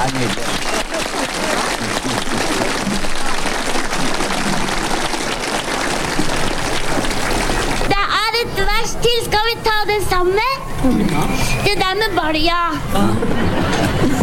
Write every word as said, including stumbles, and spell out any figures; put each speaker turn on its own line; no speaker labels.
Det er et vers til. Skal vi ta det sammen? Det der med balja.